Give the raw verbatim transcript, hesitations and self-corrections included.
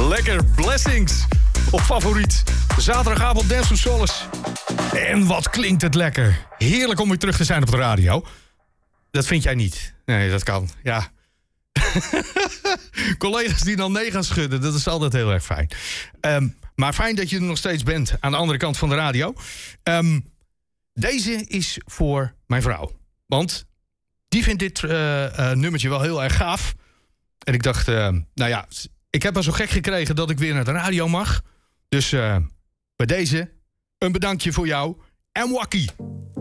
Lekker, Blessings. Op favoriet. Zaterdagavond Dance with Solace. En wat klinkt het lekker. Heerlijk om weer terug te zijn op de radio. Dat vind jij niet. Nee, dat kan. Ja. Collega's die dan nee gaan schudden, dat is altijd heel erg fijn. Um, maar fijn dat je er nog steeds bent aan de andere kant van de radio. Um, deze is voor mijn vrouw. Want die vindt dit uh, uh, nummertje wel heel erg gaaf. En ik dacht, uh, nou ja, ik heb haar zo gek gekregen dat ik weer naar de radio mag. Dus uh, bij deze een bedankje voor jou en Wakkie.